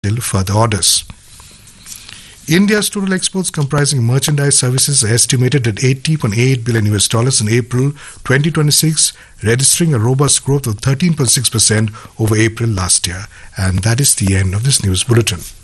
further orders. India's total exports comprising merchandise services are estimated at $80.8 billion in April 2026, registering a robust growth of 13.6% over April last year. And that is the end of this news bulletin.